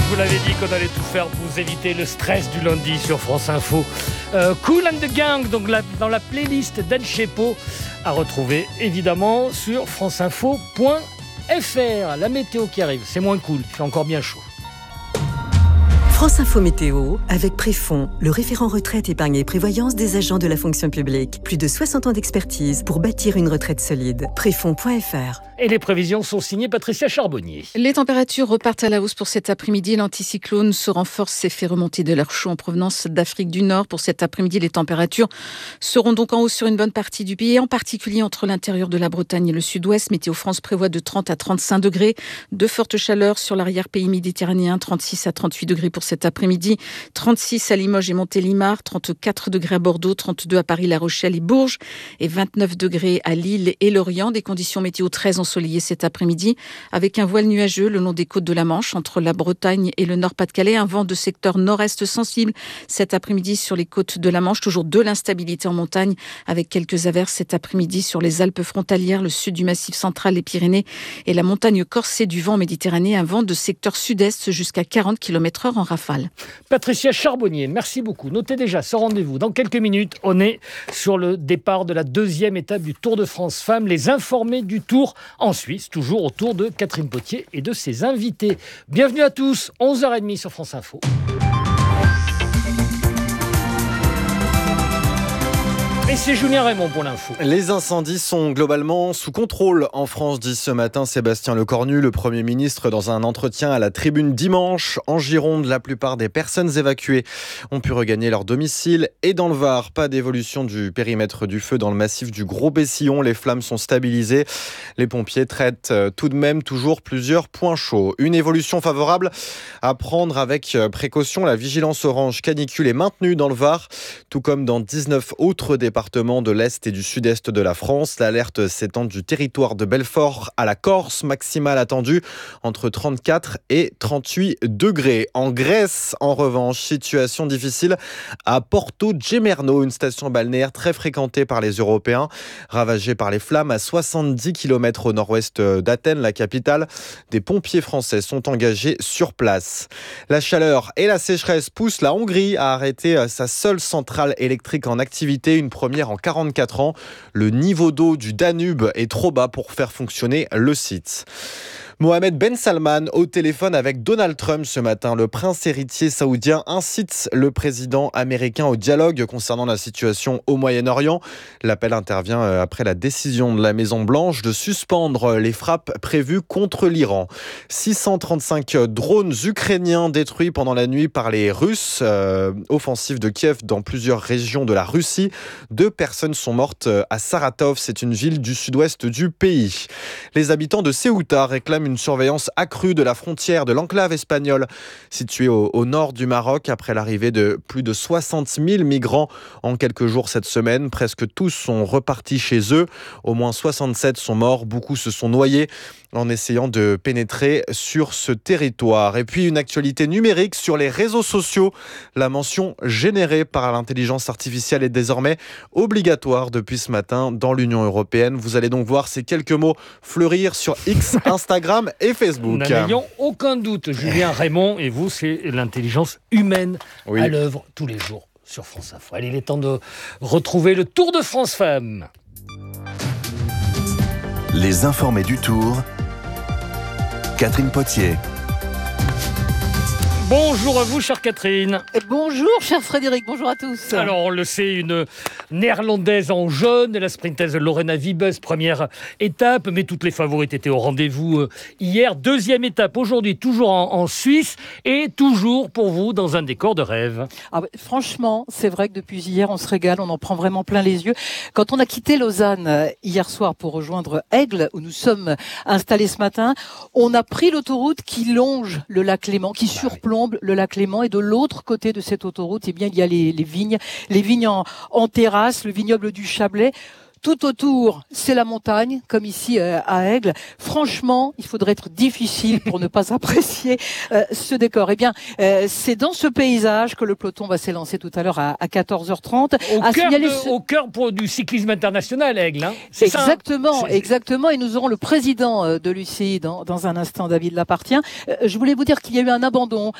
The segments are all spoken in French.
vous l'avais dit qu'on allait tout faire pour vous éviter le stress du lundi sur France Info. Kool and the Gang, donc dans la playlist d'El Chepo, à retrouver évidemment sur franceinfo.fr. La météo qui arrive, c'est moins cool, il fait encore bien chaud. France Info Météo, avec Préfond, le référent retraite, épargne et prévoyance des agents de la fonction publique. Plus de 60 ans d'expertise pour bâtir une retraite solide. Préfond.fr. Et les prévisions sont signées Patricia Charbonnier. Les températures repartent à la hausse pour cet après-midi. L'anticyclone se renforce et fait remonter de l'air chaud en provenance d'Afrique du Nord. Pour cet après-midi, les températures seront donc en hausse sur une bonne partie du pays, en particulier entre l'intérieur de la Bretagne et le sud-ouest. Météo France prévoit de 30 à 35 degrés. De fortes chaleurs sur l'arrière-pays méditerranéen, 36 à 38 degrés pour cet après-midi. 36 à Limoges et Montélimar, 34 degrés à Bordeaux, 32 à Paris, La Rochelle et Bourges et 29 degrés à Lille et Lorient. Des conditions météo très ensoleillé cet après-midi avec un voile nuageux le long des côtes de la Manche entre la Bretagne et le Nord-Pas-de-Calais. Un vent de secteur nord-est sensible cet après-midi sur les côtes de la Manche. Toujours de l'instabilité en montagne avec quelques averses cet après-midi sur les Alpes frontalières, le sud du Massif central, les Pyrénées et la montagne corsée du vent Méditerranée. Un vent de secteur sud-est jusqu'à 40 km/h en rafale. Patricia Charbonnier, merci beaucoup. Notez déjà ce rendez-vous. Dans quelques minutes, on est sur le départ de la deuxième étape du Tour de France Femmes. Les informés du Tour en Suisse, toujours autour de Catherine Potier et de ses invités. Bienvenue à tous, 11h30 sur France Info. Et c'est Julien Raymond pour l'info. Les incendies sont globalement sous contrôle en France, dit ce matin Sébastien Lecornu, le Premier ministre, dans un entretien à la Tribune dimanche. En Gironde, la plupart des personnes évacuées ont pu regagner leur domicile. Et dans le Var, pas d'évolution du périmètre du feu dans le massif du Gros-Bessillon. Les flammes sont stabilisées. Les pompiers traitent tout de même toujours plusieurs points chauds. Une évolution favorable à prendre avec précaution. La vigilance orange canicule est maintenue dans le Var, tout comme dans 19 autres départements de l'Est et du Sud-Est de la France. L'alerte s'étend du territoire de Belfort à la Corse, maximale attendue entre 34 et 38 degrés. En Grèce, en revanche, situation difficile à Porto Gemerno, une station balnéaire très fréquentée par les Européens, ravagée par les flammes à 70 km au nord-ouest d'Athènes, la capitale. Des pompiers français sont engagés sur place. La chaleur et la sécheresse poussent la Hongrie à arrêter sa seule centrale électrique en activité, une première en 44 ans. Le niveau d'eau du Danube est trop bas pour faire fonctionner le site. Mohamed Ben Salman au téléphone avec Donald Trump ce matin. Le prince héritier saoudien incite le président américain au dialogue concernant la situation au Moyen-Orient. L'appel intervient après la décision de la Maison-Blanche de suspendre les frappes prévues contre l'Iran. 635 drones ukrainiens détruits pendant la nuit par les Russes. Offensive de Kiev dans plusieurs régions de la Russie. 2 personnes sont mortes à Saratov. C'est une ville du sud-ouest du pays. Les habitants de Ceuta réclament une surveillance accrue de la frontière de l'enclave espagnole située au nord du Maroc après l'arrivée de plus de 60 000 migrants en quelques jours cette semaine. Presque tous sont repartis chez eux. Au moins 67 sont morts. Beaucoup se sont noyés en essayant de pénétrer sur ce territoire. Et puis une actualité numérique sur les réseaux sociaux. La mention générée par l'intelligence artificielle est désormais obligatoire depuis ce matin dans l'Union européenne. Vous allez donc voir ces quelques mots fleurir sur X, Instagram et Facebook. Nous n'ayons aucun doute, Julien Raymond, et vous, c'est l'intelligence humaine à l'œuvre tous les jours sur France Info. Allez, il est temps de retrouver le Tour de France Femmes. Les informés du Tour, Catherine Potier. Bonjour à vous, chère Catherine. Bonjour, cher Frédéric. Bonjour à tous. Alors, on le sait, une néerlandaise en jaune, la sprinteuse Lorena Wiebes, première étape, mais toutes les favorites étaient au rendez-vous hier. Deuxième étape aujourd'hui, toujours en Suisse et toujours pour vous dans un décor de rêve. Ah, franchement, c'est vrai que depuis hier, on se régale, on en prend vraiment plein les yeux. Quand on a quitté Lausanne hier soir pour rejoindre Aigle, où nous sommes installés ce matin, on a pris l'autoroute qui longe le lac Léman, qui surplombe le lac Léman, et de l'autre côté de cette autoroute, eh bien, il y a les vignes en terrasse, le vignoble du Chablais. Tout autour, c'est la montagne, comme ici à Aigle. Franchement, il faudrait être difficile pour ne pas apprécier ce décor. Eh bien, c'est dans ce paysage que le peloton va s'élancer tout à l'heure à 14h30. Au cœur du cyclisme international, Aigle. Hein. Exactement, exactement. Et nous aurons le président de l'UCI dans un instant, David Lapartien. Je voulais vous dire qu'il y a eu un abandon,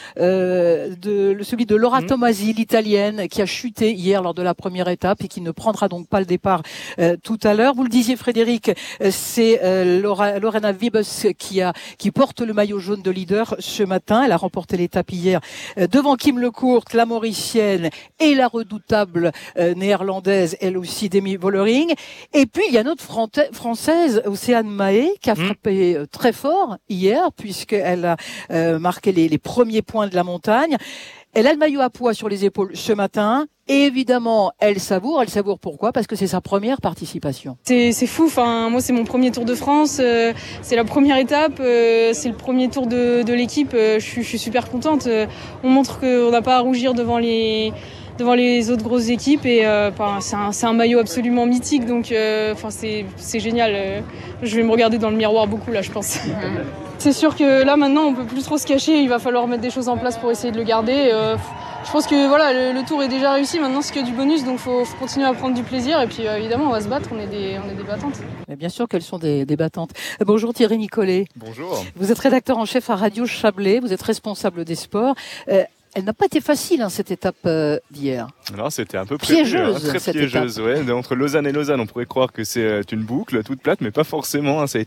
celui de Laura Tomasi, l'italienne, qui a chuté hier lors de la première étape et qui ne prendra donc pas le départ tout à l'heure. Vous le disiez, Frédéric, c'est Lorena Wiebes qui porte le maillot jaune de leader ce matin. Elle a remporté l'étape hier devant Kim Lecourt, la Mauricienne et la redoutable néerlandaise, elle aussi, Demi Vollering. Et puis, il y a notre française, Océane Mahé, qui a frappé très fort hier, puisqu'elle a marqué les premiers points de la montagne. Elle a le maillot à pois sur les épaules ce matin. Et évidemment, elle savoure. Elle savoure pourquoi ? Parce que c'est sa première participation. C'est fou. Enfin, moi, c'est mon premier Tour de France. C'est la première étape. C'est le premier tour de l'équipe. Je suis super contente. On montre qu'on n'a pas à rougir devant les autres grosses équipes. Et c'est un maillot absolument mythique. Donc, c'est génial. Je vais me regarder dans le miroir beaucoup, là, je pense. C'est sûr que là, maintenant, on peut plus trop se cacher. Il va falloir mettre des choses en place pour essayer de le garder. Je pense que voilà, le tour est déjà réussi. Maintenant, c'est que du bonus, donc faut continuer à prendre du plaisir. Et puis, évidemment, on va se battre. On est des battantes. Mais bien sûr qu'elles sont des battantes. Bonjour Thierry Nicolet. Bonjour. Vous êtes rédacteur en chef à Radio Chablais. Vous êtes responsable des sports. Elle n'a pas été facile, cette étape d'hier. Non, c'était un peu piégeuse, très piégeuse. Ouais. Entre Lausanne et Lausanne, on pourrait croire que c'est une boucle toute plate, mais pas forcément. Ça a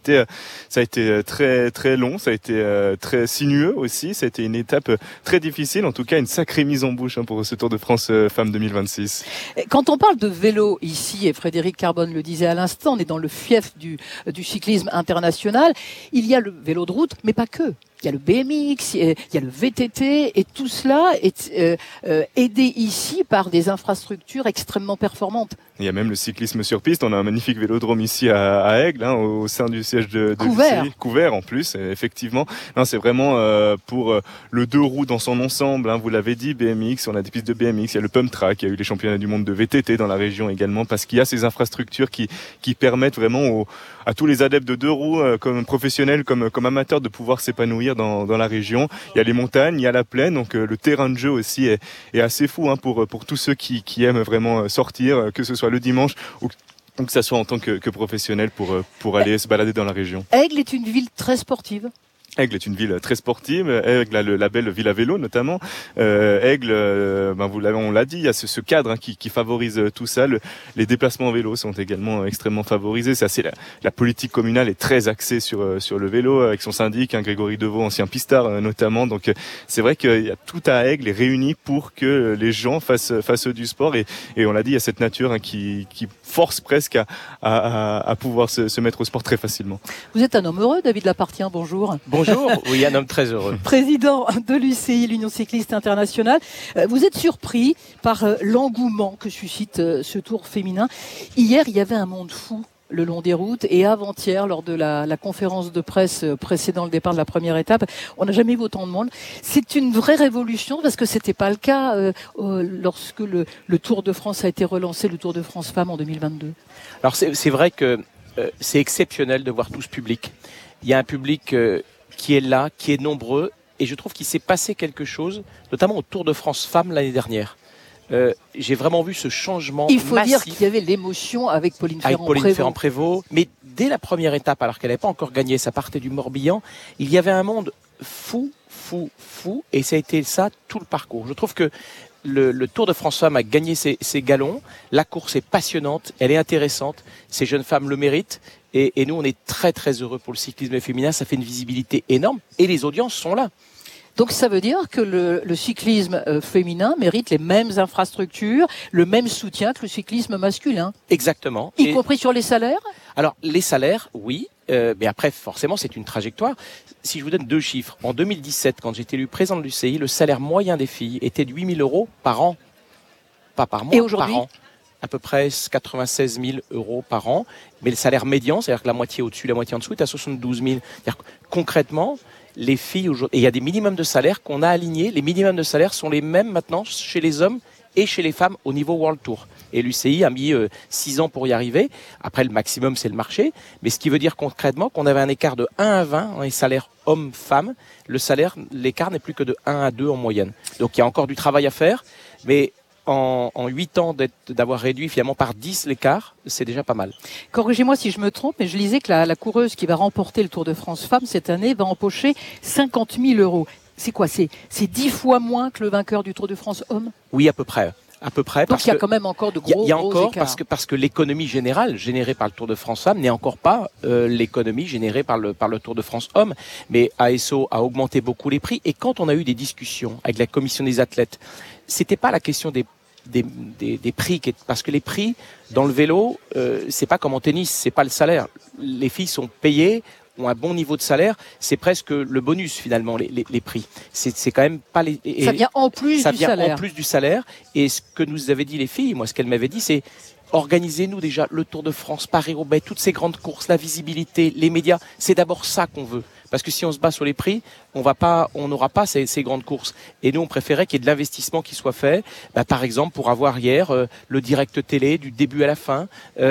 été très très long, ça a été très sinueux aussi. Ça a été une étape très difficile, en tout cas une sacrée mise en bouche pour ce Tour de France Femmes 2026. Quand on parle de vélo ici, et Frédéric Carbone le disait à l'instant, on est dans le fief du cyclisme international. Il y a le vélo de route, mais pas que. Il y a le BMX, il y a le VTT, et tout cela est aidé ici par des infrastructures extrêmement performantes. Il y a même le cyclisme sur piste. On a un magnifique vélodrome ici à Aigle, au sein du siège de l'UCI. Couvert en plus, effectivement. Non, c'est vraiment pour le deux roues dans son ensemble. Vous l'avez dit, BMX, on a des pistes de BMX, il y a le pump track, il y a eu les championnats du monde de VTT dans la région également, parce qu'il y a ces infrastructures qui permettent vraiment à tous les adeptes de deux roues, comme professionnels, comme amateurs, de pouvoir s'épanouir dans la région. Il y a les montagnes, il y a la plaine, donc le terrain de jeu aussi est assez fou pour tous ceux qui aiment vraiment sortir, que ce soit le dimanche ou que ça soit en tant que professionnel pour aller se balader dans la région. Aigle est une ville très sportive. Aigle est une ville très sportive. Aigle a le label Ville à vélo notamment. Aigle, on l'a dit, il y a ce cadre qui favorise tout ça. Les déplacements en vélo sont également extrêmement favorisés. La politique communale est très axée sur le vélo avec son syndic, Grégory Deveau, ancien pistard notamment. Donc c'est vrai qu'il y a tout à Aigle est réuni pour que les gens fassent du sport. Et on l'a dit, il y a cette nature qui force presque à pouvoir se mettre au sport très facilement. Vous êtes un homme heureux, David Lapartien, bonjour. Bonjour, oui, un homme très heureux. Président de l'UCI, l'Union cycliste internationale. Vous êtes surpris par l'engouement que suscite ce tour féminin. Hier, il y avait un monde fou le long des routes, et avant-hier, lors de la conférence de presse précédant le départ de la première étape, on n'a jamais vu autant de monde. C'est une vraie révolution, parce que c'était pas le cas lorsque le Tour de France a été relancé, le Tour de France Femmes en 2022. Alors c'est vrai que c'est exceptionnel de voir tout ce public. Il y a un public qui est là, qui est nombreux, et je trouve qu'il s'est passé quelque chose, notamment au Tour de France Femmes l'année dernière. J'ai vraiment vu ce changement massif. Il faut dire qu'il y avait l'émotion avec Pauline Ferrand-Prévot. Mais dès la première étape, alors qu'elle n'avait pas encore gagné, ça partait du Morbihan, il y avait un monde fou, et ça a été ça tout le parcours. Je trouve que le Tour de France Femmes a gagné ses galons, la course est passionnante, elle est intéressante, ces jeunes femmes le méritent, et nous on est très très heureux pour le cyclisme féminin, ça fait une visibilité énorme, et les audiences sont là. Donc ça veut dire que le cyclisme féminin mérite les mêmes infrastructures, le même soutien que le cyclisme masculin. Exactement. Y compris sur les salaires ? Alors les salaires, oui, mais après forcément c'est une trajectoire. Si je vous donne 2 chiffres, en 2017, quand j'étais élu président de l'UCI, le salaire moyen des filles était de 8 000 € par an. Pas par mois, et aujourd'hui, par an. À peu près 96 000 € par an. Mais le salaire médian, c'est-à-dire que la moitié au-dessus, la moitié en dessous, est à 72 000. C'est-à-dire que, concrètement, les filles aujourd'hui, et il y a des minimums de salaire qu'on a alignés. Les minimums de salaire sont les mêmes maintenant chez les hommes et chez les femmes au niveau World Tour. Et l'UCI a mis 6 ans pour y arriver. Après, le maximum, c'est le marché. Mais ce qui veut dire concrètement qu'on avait un écart de 1 à 20 dans les salaires hommes-femmes. L'écart n'est plus que de 1 à 2 en moyenne. Donc, il y a encore du travail à faire. Mais en 8 ans d'avoir réduit finalement par 10 l'écart, c'est déjà pas mal. Corrigez-moi si je me trompe, mais je lisais que la coureuse qui va remporter le Tour de France Femmes cette année va empocher 50 000 €. C'est quoi? C'est 10 fois moins que le vainqueur du Tour de France Hommes? Oui, à peu près. Donc il y a quand même encore de gros écarts. Parce que l'économie générale générée par le Tour de France Femmes n'est encore pas l'économie générée par le Tour de France Hommes. Mais ASO a augmenté beaucoup les prix. Et quand on a eu des discussions avec la commission des athlètes, c'était pas la question des prix, parce que les prix dans le vélo, c'est pas comme en tennis, c'est pas le salaire. Les filles sont payées, ont un bon niveau de salaire, c'est presque le bonus finalement les prix. C'est quand même pas les. Ça vient en plus du salaire. Ça vient en plus du salaire. Et ce que nous avaient dit les filles, moi ce qu'elles m'avaient dit, c'est organisez-nous déjà le Tour de France, Paris-Roubaix, toutes ces grandes courses, la visibilité, les médias. C'est d'abord ça qu'on veut. Parce que si on se bat sur les prix, on n'aura pas ces grandes courses. Et nous, on préférait qu'il y ait de l'investissement qui soit fait. Par exemple, pour avoir hier le direct télé du début à la fin,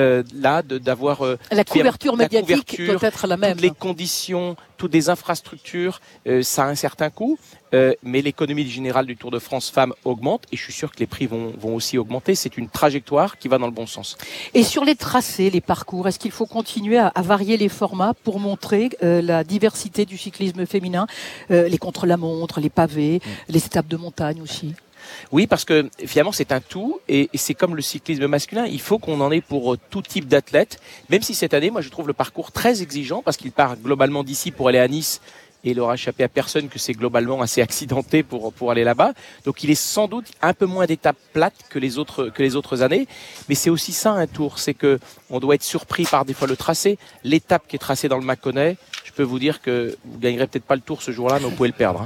d'avoir la couverture médiatique doit être la même. Toutes les conditions, toutes les infrastructures, ça a un certain coût. Mais l'économie générale du Tour de France Femmes augmente et je suis sûr que les prix vont aussi augmenter. C'est une trajectoire qui va dans le bon sens. Et sur les tracés, les parcours, est-ce qu'il faut continuer à varier les formats pour montrer la diversité du cyclisme féminin, les contre-la-montre, les pavés, les étapes de montagne aussi? Oui, parce que finalement c'est un tout et c'est comme le cyclisme masculin, il faut qu'on en ait pour tout type d'athlètes, même si cette année, moi je trouve le parcours très exigeant parce qu'il part globalement d'ici pour aller à Nice. Et il aura échappé à personne que c'est globalement assez accidenté pour aller là-bas. Donc il est sans doute un peu moins d'étapes plates que les autres années. Mais c'est aussi ça un tour, c'est que on doit être surpris par des fois le tracé. L'étape qui est tracée dans le Mâconnais, je peux vous dire que vous gagnerez peut-être pas le tour ce jour-là, mais vous pouvez le perdre.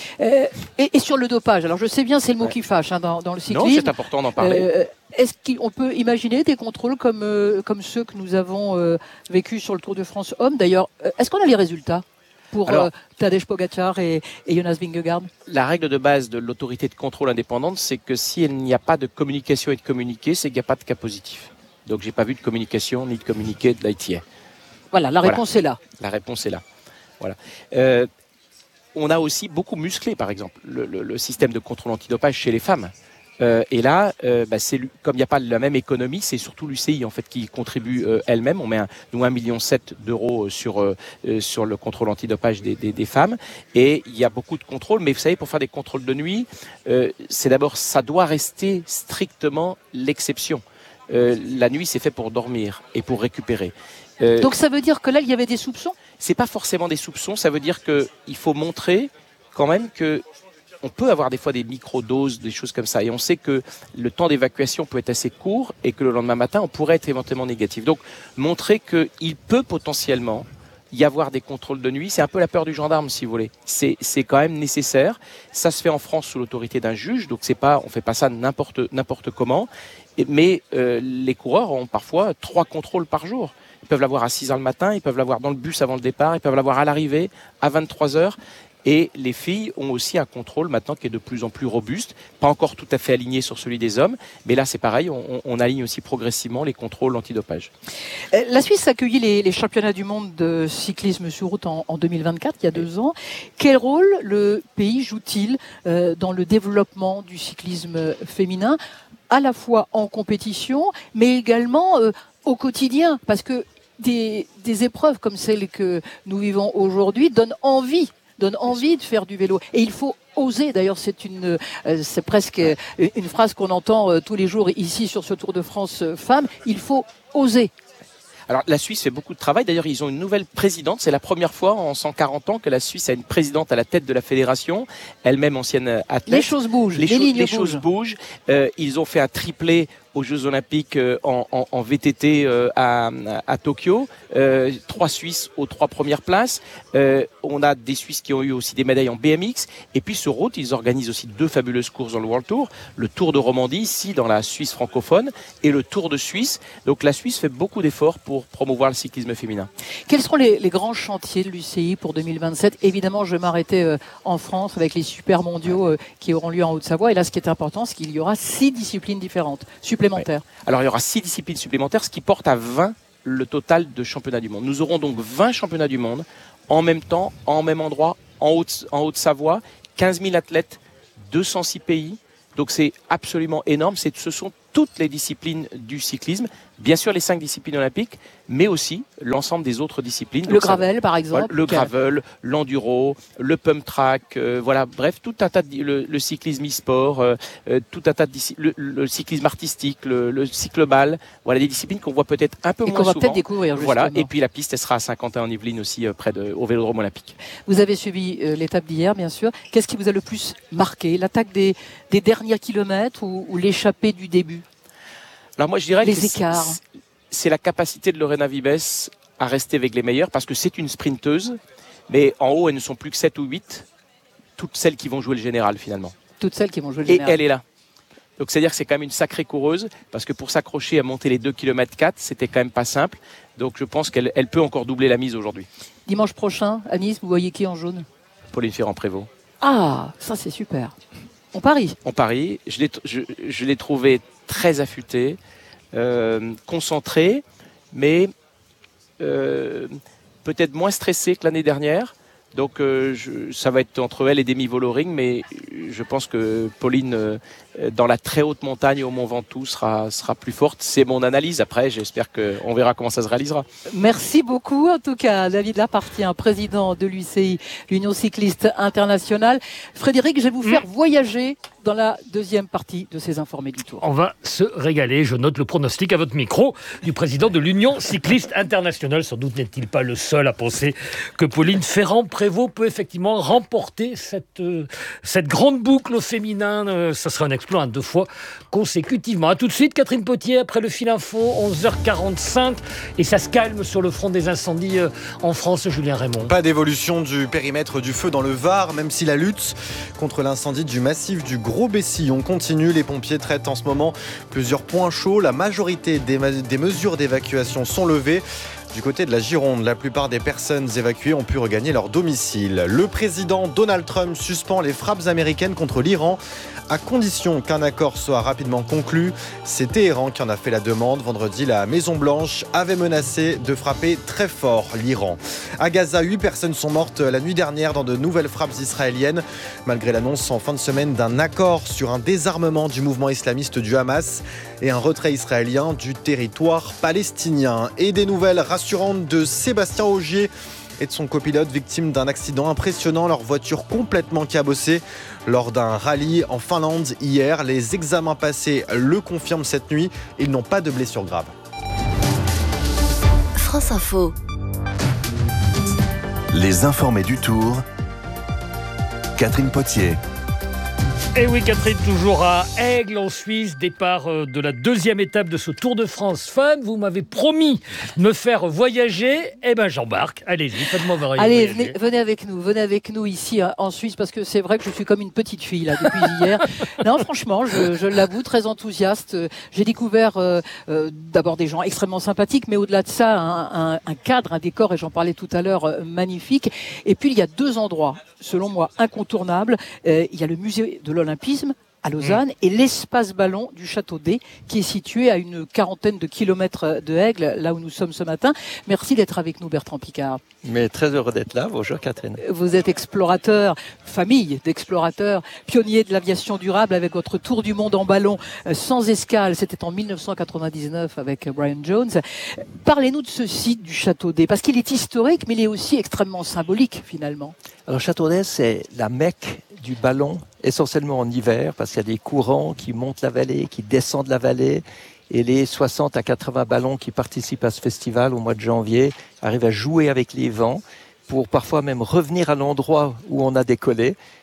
Et sur le dopage, alors je sais bien c'est le mot qui fâche dans le cyclisme. Non, c'est important d'en parler. Est-ce qu'on peut imaginer des contrôles comme ceux que nous avons vécus sur le Tour de France Hommes? D'ailleurs, est-ce qu'on a les résultats pour Tadej Pogacar et Jonas Vingegaard? La règle de base de l'autorité de contrôle indépendante, c'est que s'il n'y a pas de communication et de communiqué, c'est qu'il n'y a pas de cas positif. Donc j'ai pas vu de communication ni de communiqué de l'ITA. Voilà, la réponse est là. La réponse est là. Voilà. On a aussi beaucoup musclé, par exemple, le système de contrôle antidopage chez les femmes. Et là, comme il n'y a pas la même économie, c'est surtout l'UCI en fait qui contribue elle-même. On met nous 1,7 million d'euros sur le contrôle antidopage des femmes. Et il y a beaucoup de contrôles. Mais vous savez, pour faire des contrôles de nuit, ça doit rester strictement l'exception. La nuit, c'est fait pour dormir et pour récupérer. Donc ça veut dire que là, il y avait des soupçons? C'est pas forcément des soupçons. Ça veut dire qu'il faut montrer quand même que on peut avoir des fois des micro-doses, des choses comme ça. Et on sait que le temps d'évacuation peut être assez court et que le lendemain matin, on pourrait être éventuellement négatif. Donc, montrer qu'il peut potentiellement y avoir des contrôles de nuit, c'est un peu la peur du gendarme, si vous voulez. C'est quand même nécessaire. Ça se fait en France sous l'autorité d'un juge, donc on fait pas ça n'importe comment. Mais les coureurs ont parfois 3 contrôles par jour. Ils peuvent l'avoir à 6h le matin, ils peuvent l'avoir dans le bus avant le départ, ils peuvent l'avoir à l'arrivée, à 23h. Et les filles ont aussi un contrôle maintenant qui est de plus en plus robuste, pas encore tout à fait aligné sur celui des hommes, mais là c'est pareil, on aligne aussi progressivement les contrôles antidopage. La Suisse a accueilli les championnats du monde de cyclisme sur route en 2024, il y a 2 ans. Quel rôle le pays joue-t-il dans le développement du cyclisme féminin, à la fois en compétition, mais également au quotidien? Parce que des épreuves comme celles que nous vivons aujourd'hui donnent envie de faire du vélo. Et il faut oser. D'ailleurs, c'est presque une phrase qu'on entend tous les jours ici sur ce Tour de France Femmes. Il faut oser. Alors, la Suisse fait beaucoup de travail. D'ailleurs, ils ont une nouvelle présidente. C'est la première fois en 140 ans que la Suisse a une présidente à la tête de la fédération. Elle-même ancienne athlète. Les choses bougent. Les lignes choses bougent. Ils ont fait un triplé aux Jeux Olympiques en VTT à Tokyo, 3 Suisses aux 3 premières places. On a des Suisses qui ont eu aussi des médailles en BMX. Et puis sur route, ils organisent aussi 2 fabuleuses courses dans le World Tour. Le Tour de Romandie, ici dans la Suisse francophone, et le Tour de Suisse. Donc la Suisse fait beaucoup d'efforts pour promouvoir le cyclisme féminin. Quels seront les grands chantiers de l'UCI pour 2027 ? Évidemment, je vais m'arrêter en France avec les super mondiaux qui auront lieu en Haute-Savoie. Et là, ce qui est important, c'est qu'il y aura 6 disciplines différentes, supplémentaires. Ouais. Alors, il y aura 6 disciplines supplémentaires, ce qui porte à 20 le total de championnats du monde. Nous aurons donc 20 championnats du monde en même temps, en même endroit, en Haute-Savoie, 15 000 athlètes, 206 pays. Donc, c'est absolument énorme. Ce sont toutes les disciplines du cyclisme, bien sûr les 5 disciplines olympiques, mais aussi l'ensemble des autres disciplines. Le gravel, par exemple. Le gravel, l'enduro, le pump track, voilà, bref, tout un tas de le cyclisme e-sport, tout un tas de le cyclisme artistique, le cyclobal, voilà des disciplines qu'on voit peut-être un peu moins souvent. Et qu'on va peut-être découvrir, justement. Voilà, et puis la piste, elle sera à Saint-Quentin-en-Yvelines aussi, au Vélodrome olympique. Vous avez suivi l'étape d'hier, bien sûr. Qu'est-ce qui vous a le plus marqué ? L'attaque des derniers kilomètres ou l'échappée du début ? Alors moi, je dirais les écarts. C'est la capacité de Lorena Vives à rester avec les meilleurs, parce que c'est une sprinteuse, mais en haut, elles ne sont plus que 7 ou 8, toutes celles qui vont jouer le général, finalement. Toutes celles qui vont jouer le général. Et elle est là. Donc, c'est-à-dire que c'est quand même une sacrée coureuse, parce que pour s'accrocher à monter les 2 km 4, c'était quand même pas simple. Donc, je pense qu'elle peut encore doubler la mise aujourd'hui. Dimanche prochain, à Nice, vous voyez qui en jaune ? Pauline Ferrand-Prévot. Ah, ça c'est super. On parie. On parie. Je l'ai trouvée très affûtée, concentrée, mais peut-être moins stressée que l'année dernière. Donc ça va être entre elle et Demi Vollering, mais je pense que Pauline, dans la très haute montagne au Mont Ventoux, sera plus forte. C'est mon analyse. Après, j'espère qu'on verra comment ça se réalisera. Merci beaucoup, en tout cas, David Lapartien, président de l'UCI, l'Union cycliste internationale. Frédéric, je vais vous faire voyager dans la deuxième partie de ces Informés du Tour. On va se régaler. Je note le pronostic à votre micro du président de l'Union cycliste internationale. Sans doute n'est-il pas le seul à penser que Pauline Ferrand-Prévot peut effectivement remporter cette grande boucle au féminin. Ça sera un exploit 2 fois consécutivement. A tout de suite, Catherine Potier, après le fil info, 11h45. Et ça se calme sur le front des incendies en France, Julien Raymond. Pas d'évolution du périmètre du feu dans le Var, même si la lutte contre l'incendie du massif du Gros-Bessillon continue. Les pompiers traitent en ce moment plusieurs points chauds. La majorité des mesures d'évacuation sont levées. Du côté de la Gironde, la plupart des personnes évacuées ont pu regagner leur domicile. Le président Donald Trump suspend les frappes américaines contre l'Iran à condition qu'un accord soit rapidement conclu. C'est Téhéran qui en a fait la demande. Vendredi, la Maison-Blanche avait menacé de frapper très fort l'Iran. À Gaza, 8 personnes sont mortes la nuit dernière dans de nouvelles frappes israéliennes, malgré l'annonce en fin de semaine d'un accord sur un désarmement du mouvement islamiste du Hamas et un retrait israélien du territoire palestinien. Et des nouvelles rassurantes de Sébastien Ogier et de son copilote, victime d'un accident impressionnant, leur voiture complètement cabossée lors d'un rallye en Finlande hier. Les examens passés le confirment cette nuit. Ils n'ont pas de blessures graves. France Info. Les Informés du Tour. Catherine Potier. Et oui, Catherine, toujours à Aigle, en Suisse, départ de la deuxième étape de ce Tour de France femmes. Vous m'avez promis de me faire voyager. Eh bien, j'embarque. Allez-y, faites-moi voyager. Allez, venez avec nous ici en Suisse, parce que c'est vrai que je suis comme une petite fille là depuis hier. Non, franchement, je l'avoue, très enthousiaste. J'ai découvert d'abord des gens extrêmement sympathiques, mais au-delà de ça, un cadre, un décor, et j'en parlais tout à l'heure, magnifique. Et puis, il y a 2 endroits, selon moi, incontournables. Il y a le musée de l'Olympisme à Lausanne et l'espace ballon du Château d'Ay qui est situé à une 40aine de kilomètres de Aigle, là où nous sommes ce matin. Merci d'être avec nous, Bertrand Piccard. Mais très heureux d'être là. Bonjour Catherine. Vous êtes explorateur, famille d'explorateurs, pionnier de l'aviation durable avec votre tour du monde en ballon sans escale. C'était en 1999 avec Brian Jones. Parlez-nous de ce site du Château d'Ay, parce qu'il est historique, mais il est aussi extrêmement symbolique finalement. Alors Château d'Ay, c'est la Mecque du ballon, essentiellement en hiver, parce qu'il y a des courants qui montent la vallée, qui descendent la vallée, et les 60 à 80 ballons qui participent à ce festival au mois de janvier arrivent à jouer avec les vents pour parfois même revenir à l'endroit où on a décollé.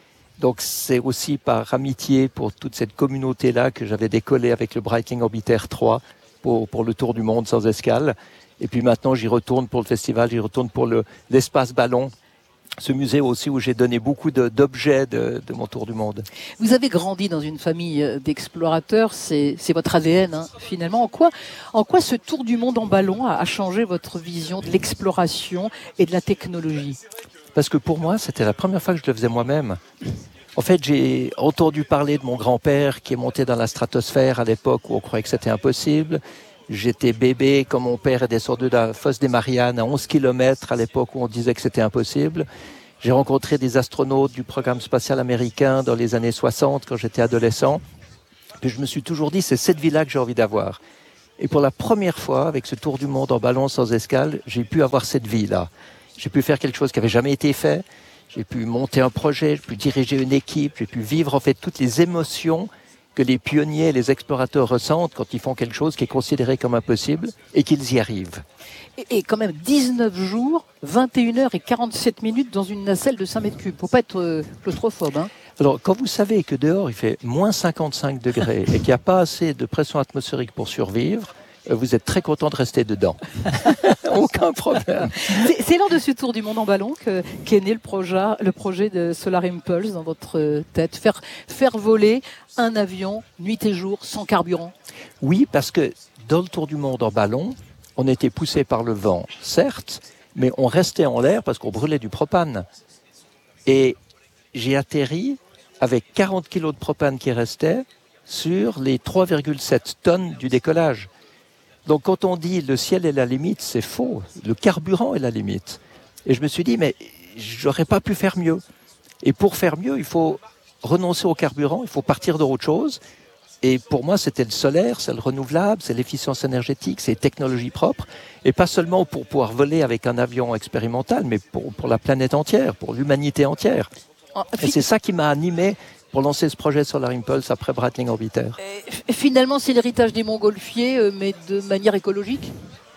Donc c'est aussi par amitié pour toute cette communauté-là que j'avais décollé avec le Breitling Orbiter 3 pour le tour du monde sans escale. Et puis maintenant, j'y retourne pour le festival, j'y retourne pour l'espace ballon. Ce musée aussi où j'ai donné beaucoup d'objets de mon tour du monde. Vous avez grandi dans une famille d'explorateurs, c'est votre ADN hein, finalement. En quoi ce tour du monde en ballon a changé votre vision de l'exploration et de la technologie ? Parce que pour moi, c'était la première fois que je le faisais moi-même. En fait, j'ai entendu parler de mon grand-père qui est monté dans la stratosphère à l'époque où on croyait que c'était impossible. J'étais bébé quand mon père est descendu de la fosse des Mariannes à 11 km à l'époque où on disait que c'était impossible. J'ai rencontré des astronautes du programme spatial américain dans les années 60 quand j'étais adolescent. Puis je me suis toujours dit, c'est cette vie-là que j'ai envie d'avoir. Et pour la première fois, avec ce tour du monde en ballon sans escale, j'ai pu avoir cette vie-là. J'ai pu faire quelque chose qui n'avait jamais été fait. J'ai pu monter un projet, j'ai pu diriger une équipe, j'ai pu vivre en fait toutes les émotions que les pionniers et les explorateurs ressentent quand ils font quelque chose qui est considéré comme impossible et qu'ils y arrivent. Et quand même 19 jours, 21 heures et 47 minutes dans une nacelle de 5 mètres cubes. Faut pas être claustrophobe. Hein. Alors, quand vous savez que dehors il fait moins 55 degrés et qu'il n'y a pas assez de pression atmosphérique pour survivre, vous êtes très content de rester dedans. Aucun problème. C'est lors de ce tour du monde en ballon qu'est né le projet de Solar Impulse dans votre tête. Faire voler un avion nuit et jour sans carburant. Oui, parce que dans le tour du monde en ballon, on était poussé par le vent, certes, mais on restait en l'air parce qu'on brûlait du propane. Et j'ai atterri avec 40 kilos de propane qui restaient sur les 3,7 tonnes du décollage. Donc quand on dit le ciel est la limite, c'est faux. Le carburant est la limite. Et je me suis dit, mais j'aurais pas pu faire mieux. Et pour faire mieux, il faut renoncer au carburant, il faut partir d'autre chose. Et pour moi, c'était le solaire, c'est le renouvelable, c'est l'efficience énergétique, c'est les technologies propres. Et pas seulement pour pouvoir voler avec un avion expérimental, mais pour la planète entière, pour l'humanité entière. Et c'est ça qui m'a animé pour lancer ce projet Solar Impulse après Breitling Orbiter. Et finalement, c'est l'héritage des montgolfiers, mais de manière écologique ?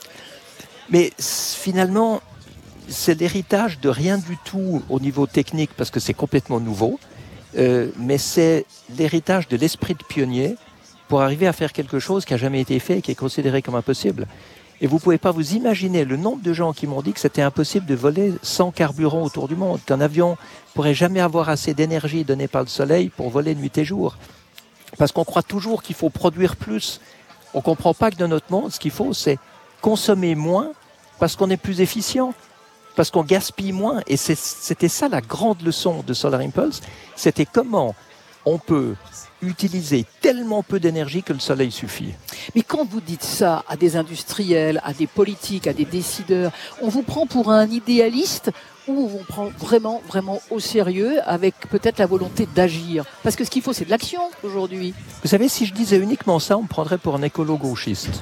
Mais finalement, c'est l'héritage de rien du tout au niveau technique, parce que c'est complètement nouveau, mais c'est l'héritage de l'esprit de pionnier pour arriver à faire quelque chose qui n'a jamais été fait et qui est considéré comme impossible. Et vous ne pouvez pas vous imaginer le nombre de gens qui m'ont dit que c'était impossible de voler sans carburant autour du monde, qu'un avion ne pourrait jamais avoir assez d'énergie donnée par le soleil pour voler nuit et jour. Parce qu'on croit toujours qu'il faut produire plus. On ne comprend pas que dans notre monde, ce qu'il faut, c'est consommer moins parce qu'on est plus efficient, parce qu'on gaspille moins. Et c'était ça la grande leçon de Solar Impulse, c'était comment on peut utiliser tellement peu d'énergie que le soleil suffit. Mais quand vous dites ça à des industriels, à des politiques, à des décideurs, on vous prend pour un idéaliste ou on vous prend vraiment, vraiment au sérieux avec peut-être la volonté d'agir ? Parce que ce qu'il faut, c'est de l'action aujourd'hui. Vous savez, si je disais uniquement ça, on me prendrait pour un écolo gauchiste.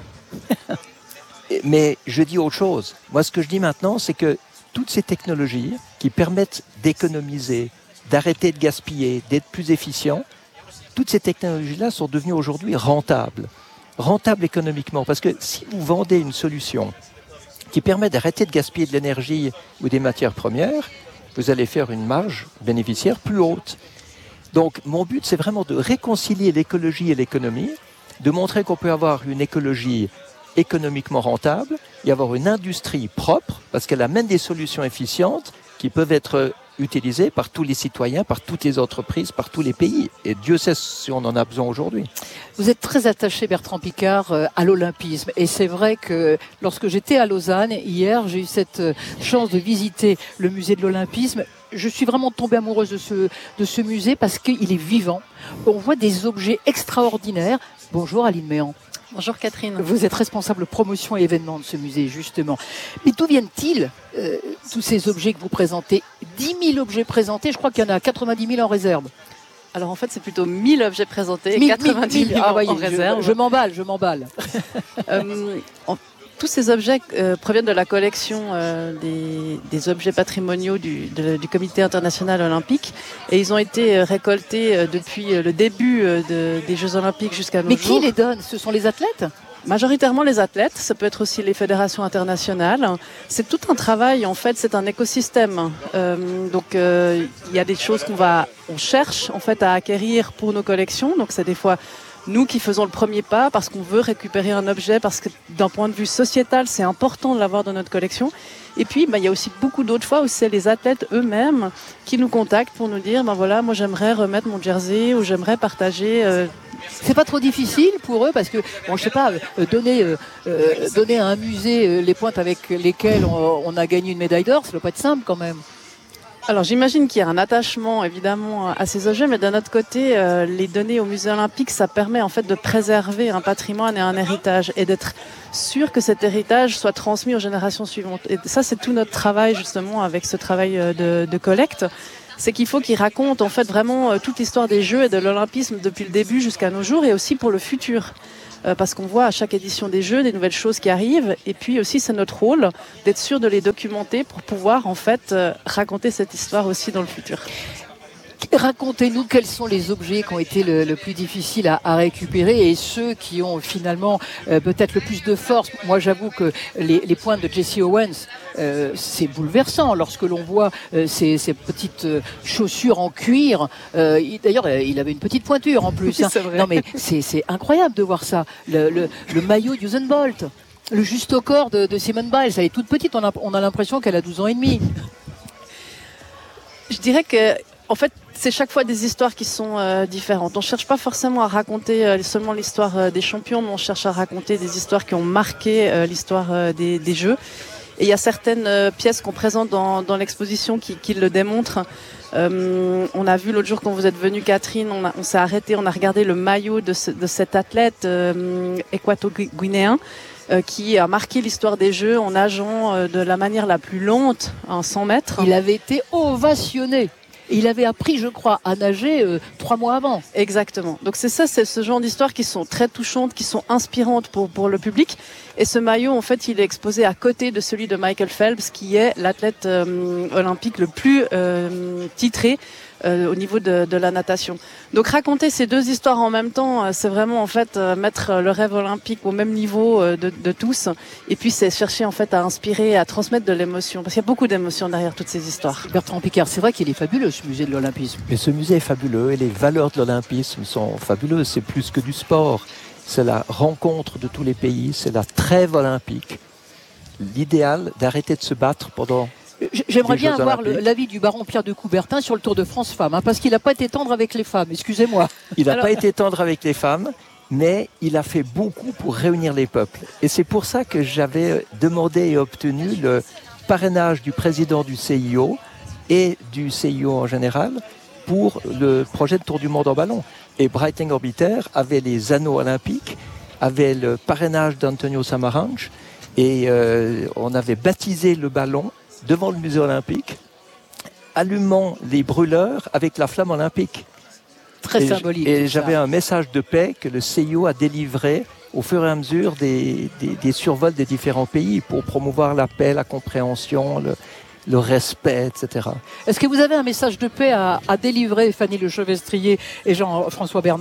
Mais je dis autre chose. Moi, ce que je dis maintenant, c'est que toutes ces technologies qui permettent d'économiser, d'arrêter de gaspiller, d'être plus efficient, toutes ces technologies-là sont devenues aujourd'hui rentables. Rentables économiquement. Parce que si vous vendez une solution qui permet d'arrêter de gaspiller de l'énergie ou des matières premières, vous allez faire une marge bénéficiaire plus haute. Donc mon but, c'est vraiment de réconcilier l'écologie et l'économie, de montrer qu'on peut avoir une écologie économiquement rentable et avoir une industrie propre, parce qu'elle amène des solutions efficientes qui peuvent être utilisées par tous les citoyens, par toutes les entreprises, par tous les pays. Et Dieu sait si on en a besoin aujourd'hui. Vous êtes très attaché, Bertrand Piccard, à l'olympisme. Et c'est vrai que lorsque j'étais à Lausanne, hier, j'ai eu cette chance de visiter le musée de l'olympisme. Je suis vraiment tombée amoureuse de ce musée parce qu'il est vivant. On voit des objets extraordinaires. Bonjour Aline Méan. Bonjour Catherine. Vous êtes responsable promotion et événements de ce musée, justement. Mais d'où viennent-ils, tous ces objets que vous présentez ? 10 000 objets présentés, je crois qu'il y en a 90 000 en réserve. Alors en fait, c'est plutôt 1000 objets présentés et 90 000 en réserve. Je m'emballe. Tous ces objets proviennent de la collection des objets patrimoniaux du Comité international olympique et ils ont été récoltés depuis le début des Jeux olympiques jusqu'à nos jours. Mais qui les donne ? Ce sont les athlètes ? majoritairement les athlètes, ça peut être aussi les fédérations internationales. C'est tout un travail, en fait, c'est un écosystème. Donc il y a des choses on cherche en fait à acquérir pour nos collections. Donc c'est des fois nous qui faisons le premier pas parce qu'on veut récupérer un objet, parce que d'un point de vue sociétal, c'est important de l'avoir dans notre collection. Et puis, il y a aussi beaucoup d'autres fois où c'est les athlètes eux-mêmes qui nous contactent pour nous dire, voilà, moi j'aimerais remettre mon jersey ou j'aimerais partager. C'est pas trop difficile pour eux parce que, bon, je sais pas, donner à un musée les pointes avec lesquelles on a gagné une médaille d'or, ça doit pas être simple quand même. Alors j'imagine qu'il y a un attachement évidemment à ces objets, mais d'un autre côté, les donner au musée olympique, ça permet en fait de préserver un patrimoine et un héritage et d'être sûr que cet héritage soit transmis aux générations suivantes. Et ça, c'est tout notre travail justement avec ce travail de collecte. C'est qu'il faut qu'ils racontent en fait vraiment toute l'histoire des Jeux et de l'olympisme depuis le début jusqu'à nos jours et aussi pour le futur. Parce qu'on voit à chaque édition des Jeux des nouvelles choses qui arrivent et puis aussi c'est notre rôle d'être sûr de les documenter pour pouvoir en fait raconter cette histoire aussi dans le futur. Racontez-nous quels sont les objets qui ont été le plus difficiles à récupérer et ceux qui ont finalement peut-être le plus de force. Moi, j'avoue que les pointes de Jesse Owens, c'est bouleversant lorsque l'on voit ces petites chaussures en cuir. D'ailleurs, il avait une petite pointure en plus. Oui, c'est vrai. Non, mais c'est incroyable de voir ça. Le maillot d'Usain Bolt, le juste au corps de Simone Biles, elle est toute petite. On a l'impression qu'elle a 12 ans et demi. Je dirais que en fait, c'est chaque fois des histoires qui sont différentes. On ne cherche pas forcément à raconter seulement l'histoire des champions, mais on cherche à raconter des histoires qui ont marqué l'histoire des Jeux. Et il y a certaines pièces qu'on présente dans l'exposition qui le démontrent. On a vu l'autre jour quand vous êtes venue, Catherine, on s'est arrêté, on a regardé le maillot de cet athlète équato-guinéen qui a marqué l'histoire des Jeux en nageant de la manière la plus lente, en 100 mètres. Il avait été ovationné. Il avait appris, je crois, à nager 3 mois avant. Exactement. Donc c'est ce genre d'histoires qui sont très touchantes, qui sont inspirantes pour le public. Et ce maillot, en fait, il est exposé à côté de celui de Michael Phelps, qui est l'athlète olympique le plus titré au niveau de la natation. Donc raconter ces deux histoires en même temps, c'est vraiment en fait mettre le rêve olympique au même niveau de tous. Et puis c'est chercher en fait à inspirer, à transmettre de l'émotion, parce qu'il y a beaucoup d'émotions derrière toutes ces histoires. Bertrand Piccard, c'est vrai qu'il est fabuleux ce musée de l'Olympisme. Mais ce musée est fabuleux et les valeurs de l'Olympisme sont fabuleuses. C'est plus que du sport. C'est la rencontre de tous les pays, c'est la trêve olympique. L'idéal d'arrêter de se battre pendant... J'aimerais bien avoir l'avis du baron Pierre de Coubertin sur le Tour de France Femmes, parce qu'il n'a pas été tendre avec les femmes, excusez-moi. Il n'a pas été tendre avec les femmes, mais il a fait beaucoup pour réunir les peuples. Et c'est pour ça que j'avais demandé et obtenu le parrainage du président du CIO et du CIO en général pour le projet de Tour du Monde en ballon. Et Breitling Orbiter avait les anneaux olympiques, avait le parrainage d'Antonio Samaranch, et on avait baptisé le ballon devant le musée olympique, allumant les brûleurs avec la flamme olympique. Très symbolique. Et j'avais un message de paix que le CIO a délivré au fur et à mesure des survols des différents pays pour promouvoir la paix, la compréhension, le respect, etc. Est-ce que vous avez un message de paix à délivrer, Fanny Lechevestrier et Jean-François Bernard ?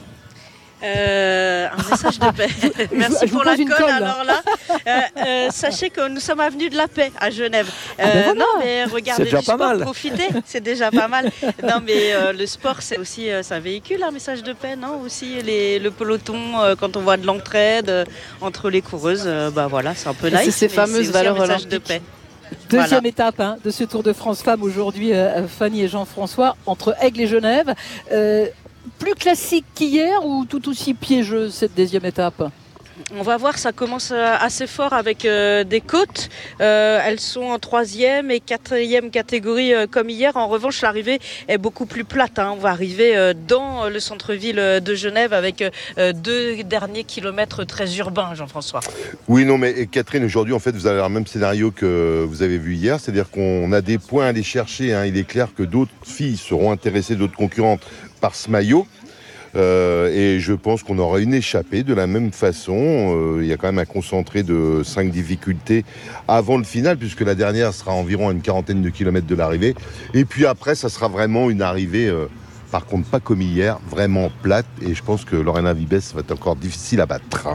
Un message de paix. Merci pour la colle. Alors là, sachez que nous sommes avenue de la paix à Genève. Voilà. Non, mais regardez du sport, profitez, c'est déjà pas mal. Non, mais le sport, c'est aussi, ça véhicule un message de paix, non ? Aussi le peloton, quand on voit de l'entraide entre les coureuses, voilà, c'est un peu nice. C'est ces fameuses valeurs olympiques. De paix. Deuxième étape de ce Tour de France Femmes aujourd'hui, Fanny et Jean-François, entre Aigle et Genève. Plus classique qu'hier ou tout aussi piégeuse cette deuxième étape ? On va voir, ça commence assez fort avec des côtes. Elles sont en 3e et 4e catégorie comme hier. En revanche, l'arrivée est beaucoup plus plate. On va arriver dans le centre-ville de Genève avec 2 derniers kilomètres très urbains, Jean-François. Oui, non, mais Catherine, aujourd'hui, en fait, vous avez le même scénario que vous avez vu hier. C'est-à-dire qu'on a des points à aller chercher. Il est clair que d'autres filles seront intéressées, d'autres concurrentes, par ce maillot. Et je pense qu'on aura une échappée de la même façon. Il y a quand même un concentré de 5 difficultés avant le final, puisque la dernière sera environ à une 40aine de kilomètres de l'arrivée. Et puis après, ça sera vraiment une arrivée, par contre pas comme hier, vraiment plate. Et je pense que Lorena Vibes va être encore difficile à battre.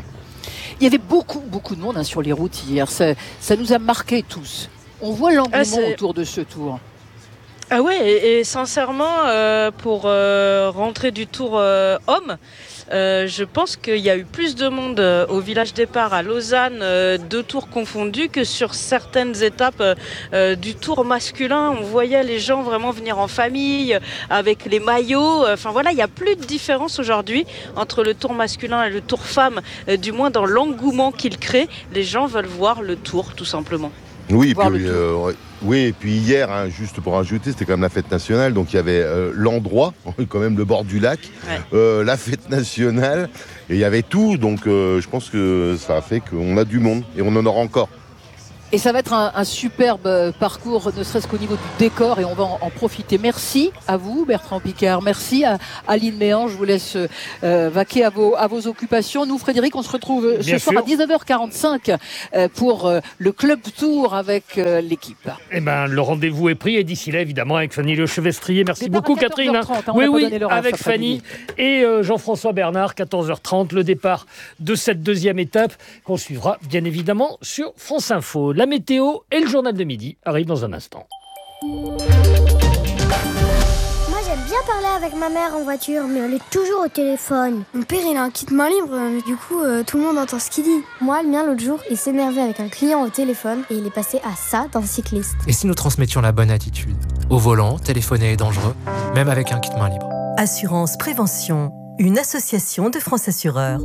Il y avait beaucoup de monde sur les routes hier. Ça nous a marqués tous. On voit l'engouement autour de ce tour. Ah ouais, et sincèrement, pour rentrer du Tour homme, je pense qu'il y a eu plus de monde au village départ à Lausanne, 2 tours confondus, que sur certaines étapes du Tour masculin. On voyait les gens vraiment venir en famille, avec les maillots. Enfin voilà, il n'y a plus de différence aujourd'hui entre le Tour masculin et le Tour femme, du moins dans l'engouement qu'il crée. Les gens veulent voir le Tour, tout simplement. Oui, et puis hier, juste pour ajouter, c'était quand même la fête nationale, donc il y avait l'endroit, quand même le bord du lac, la fête nationale, et il y avait tout, donc je pense que ça a fait qu'on a du monde, et on en aura encore. Et ça va être un superbe parcours, ne serait-ce qu'au niveau du décor, et on va en profiter. Merci à vous, Bertrand Piccard. Merci à Aline Méan. Je vous laisse vaquer à vos occupations. Nous, Frédéric, on se retrouve ce soir à 19h45 pour le Club Tour avec l'équipe. Eh ben, le rendez-vous est pris, et d'ici là, évidemment, avec Fanny Le Chevestrier. Merci beaucoup, Catherine. Oui, avec Fanny et Jean-François Bernard, 14h30, le départ de cette deuxième étape qu'on suivra, bien évidemment, sur France Info. La météo et le journal de midi arrivent dans un instant. Moi, j'aime bien parler avec ma mère en voiture, mais elle est toujours au téléphone. Mon père, il a un kit main libre, du coup, tout le monde entend ce qu'il dit. Moi, le mien, l'autre jour, il s'énervait avec un client au téléphone et il est passé à ça d'un cycliste. Et si nous transmettions la bonne attitude ? Au volant, téléphoner est dangereux, même avec un kit main libre. Assurance Prévention, une association de France Assureurs.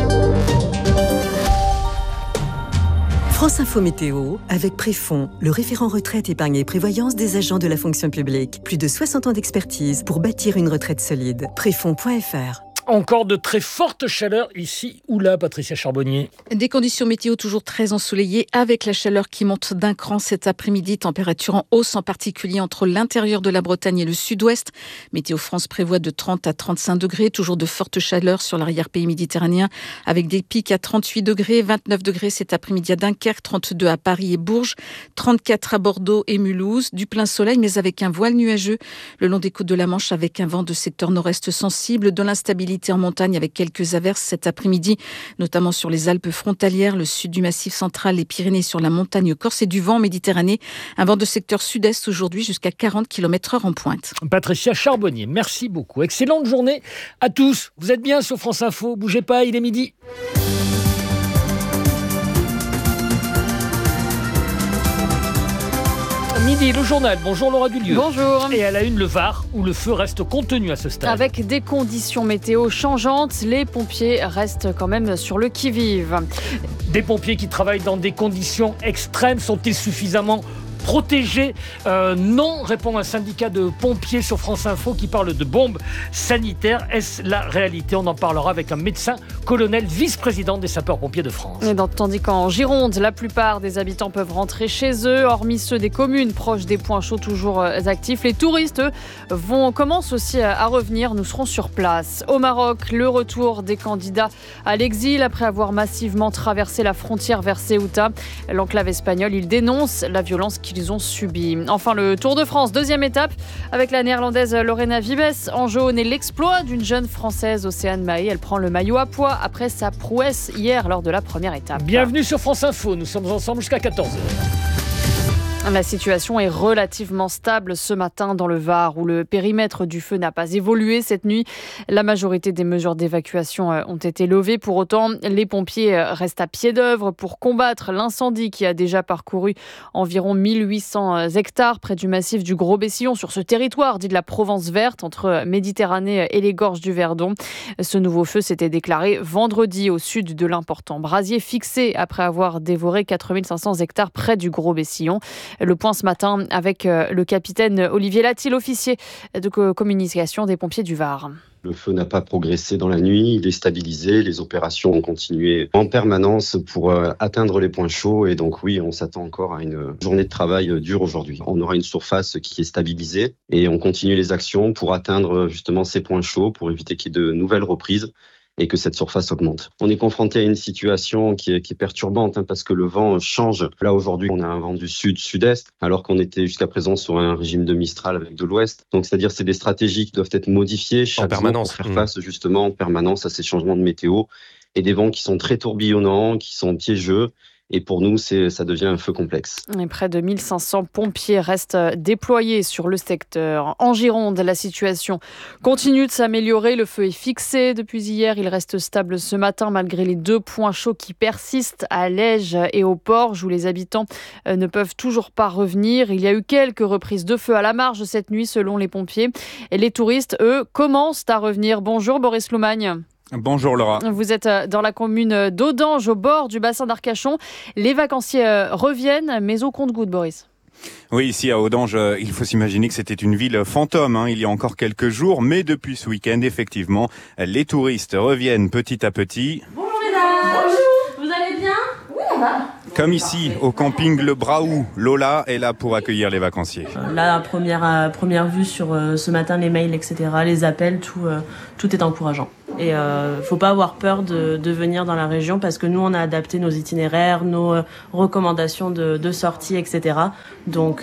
France Info Météo, avec Préfond, le référent retraite, épargne et prévoyance des agents de la fonction publique. Plus de 60 ans d'expertise pour bâtir une retraite solide. Préfond.fr. Encore de très fortes chaleurs ici ou là, Patricia Charbonnier. Des conditions météo toujours très ensoleillées avec la chaleur qui monte d'un cran cet après-midi. Température en hausse en particulier entre l'intérieur de la Bretagne et le sud-ouest. Météo France prévoit de 30 à 35 degrés. Toujours de fortes chaleurs sur l'arrière-pays méditerranéen avec des pics à 38 degrés, 29 degrés cet après-midi à Dunkerque, 32 à Paris et Bourges, 34 à Bordeaux et Mulhouse. Du plein soleil mais avec un voile nuageux le long des côtes de la Manche avec un vent de secteur nord-est sensible, de l'instabilité en montagne avec quelques averses cet après-midi, notamment sur les Alpes frontalières, le sud du Massif central, les Pyrénées sur la montagne corse et du vent en Méditerranée. Un vent de secteur sud-est aujourd'hui jusqu'à 40 km/h en pointe. Patricia Charbonnier, merci beaucoup. Excellente journée à tous. Vous êtes bien sur France Info. Bougez pas, il est midi. Midi, le journal. Bonjour Laura Dulieu. Bonjour. Et à la une, le Var, où le feu reste contenu à ce stade. Avec des conditions météo changeantes, les pompiers restent quand même sur le qui-vive. Des pompiers qui travaillent dans des conditions extrêmes, sont-ils suffisamment protégés? Non, répond un syndicat de pompiers sur France Info qui parle de bombes sanitaires. Est-ce la réalité? On en parlera avec un médecin, colonel, vice-président des sapeurs-pompiers de France. Tandis qu'en Gironde, la plupart des habitants peuvent rentrer chez eux, hormis ceux des communes proches des points chauds toujours actifs. Les touristes, eux, commencent aussi à revenir. Nous serons sur place. Au Maroc, le retour des candidats à l'exil après avoir massivement traversé la frontière vers Ceuta. L'enclave espagnole, ils dénoncent la violence qu'ils ont subi. Enfin, le Tour de France, deuxième étape, avec la néerlandaise Lorena Wiebes en jaune et l'exploit d'une jeune française, Océane Mahé. Elle prend le maillot à pois après sa prouesse hier lors de la première étape. Bienvenue sur France Info, nous sommes ensemble jusqu'à 14h. La situation est relativement stable ce matin dans le Var, où le périmètre du feu n'a pas évolué cette nuit. La majorité des mesures d'évacuation ont été levées. Pour autant, les pompiers restent à pied d'œuvre pour combattre l'incendie qui a déjà parcouru environ 1800 hectares près du massif du Gros-Bessillon, sur ce territoire dit de la Provence verte, entre Méditerranée et les gorges du Verdon. Ce nouveau feu s'était déclaré vendredi au sud de l'important brasier fixé après avoir dévoré 4500 hectares près du Gros-Bessillon. Le point ce matin avec le capitaine Olivier Latil, officier de communication des pompiers du Var. Le feu n'a pas progressé dans la nuit, il est stabilisé, les opérations ont continué en permanence pour atteindre les points chauds et donc oui, on s'attend encore à une journée de travail dure aujourd'hui. On aura une surface qui est stabilisée et on continue les actions pour atteindre justement ces points chauds pour éviter qu'il y ait de nouvelles reprises et que cette surface augmente. On est confronté à une situation qui est perturbante parce que le vent change. Là aujourd'hui, on a un vent du sud-sud-est alors qu'on était jusqu'à présent sur un régime de Mistral avec de l'ouest. Donc c'est-à-dire c'est des stratégies qui doivent être modifiées chaque jour pour faire face justement en permanence à ces changements de météo et des vents qui sont très tourbillonnants, qui sont piégeux. Et pour nous, ça devient un feu complexe. Et près de 1500 pompiers restent déployés sur le secteur. En Gironde, la situation continue de s'améliorer. Le feu est fixé depuis hier. Il reste stable ce matin malgré les 2 points chauds qui persistent à Lège et au Porge où les habitants ne peuvent toujours pas revenir. Il y a eu quelques reprises de feu à la marge cette nuit selon les pompiers. Et les touristes, eux, commencent à revenir. Bonjour Boris Loumagne. Bonjour Laura. Vous êtes dans la commune d'Audange, au bord du bassin d'Arcachon. Les vacanciers reviennent, mais au compte-gouttes, Boris. Oui, ici à Audange, il faut s'imaginer que c'était une ville fantôme il y a encore quelques jours. Mais depuis ce week-end, effectivement, les touristes reviennent petit à petit. Bonjour mesdames. Bonjour. Vous allez bien? Oui, on va. Comme ici, au camping Le Braou, Lola est là pour accueillir les vacanciers. Là, première vue sur ce matin, les mails, etc., les appels, tout est encourageant. Et faut pas avoir peur de venir dans la région parce que nous, on a adapté nos itinéraires, nos recommandations de sortie, etc. Donc,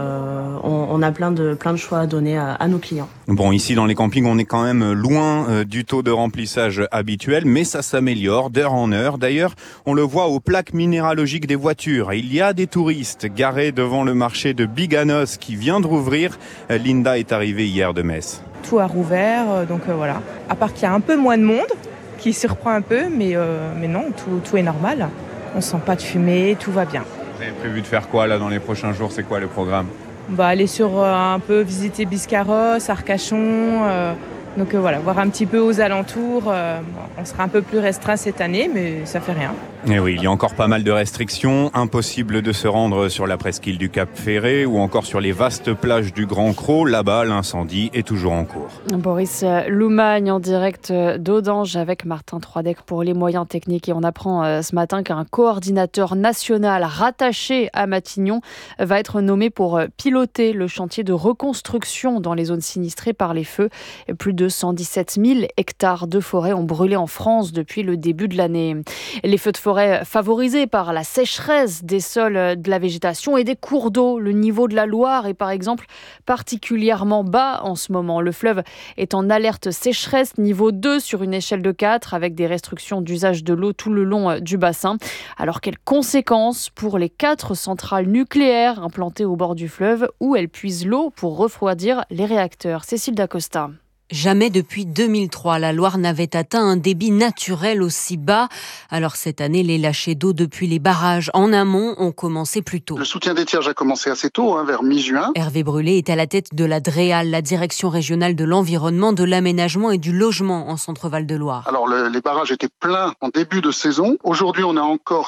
on a plein de choix à donner à nos clients. Bon, ici, dans les campings, on est quand même loin du taux de remplissage habituel, mais ça s'améliore d'heure en heure. D'ailleurs, on le voit aux plaques minéralogiques des voitures. Il y a des touristes garés devant le marché de Biganos qui vient de rouvrir. Linda est arrivée hier de Metz. Tout a rouvert, donc voilà. À part qu'il y a un peu moins de monde, qui surprend un peu, mais non, tout est normal. On ne sent pas de fumée, tout va bien. Vous avez prévu de faire quoi là dans les prochains jours? C'est quoi le programme? Aller sur un peu visiter Biscarrosse, Arcachon, donc voilà, voir un petit peu aux alentours. On sera un peu plus restreint cette année, mais ça fait rien. Et oui, il y a encore pas mal de restrictions. Impossible de se rendre sur la presqu'île du Cap Ferré ou encore sur les vastes plages du Grand Cros. Là-bas, l'incendie est toujours en cours. Boris Loumagne en direct d'Audange avec Martin Troidec pour les moyens techniques. Et on apprend ce matin qu'un coordinateur national rattaché à Matignon va être nommé pour piloter le chantier de reconstruction dans les zones sinistrées par les feux. Plus de 117 000 hectares de forêt ont brûlé en France depuis le début de l'année. Les feux de forêt favorisés par la sécheresse des sols, de la végétation et des cours d'eau. Le niveau de la Loire est par exemple particulièrement bas en ce moment. Le fleuve est en alerte sécheresse niveau 2 sur une échelle de 4 avec des restrictions d'usage de l'eau tout le long du bassin. Alors quelles conséquences pour les 4 centrales nucléaires implantées au bord du fleuve où elles puisent l'eau pour refroidir les réacteurs? Cécile Dacosta. Jamais depuis 2003, la Loire n'avait atteint un débit naturel aussi bas. Alors cette année, les lâchers d'eau depuis les barrages en amont ont commencé plus tôt. Le soutien d'étiage a commencé assez tôt, vers mi-juin. Hervé Brûlé est à la tête de la DREAL, la Direction régionale de l'environnement, de l'aménagement et du logement en Centre-Val de Loire. Alors les barrages étaient pleins en début de saison. Aujourd'hui, on a encore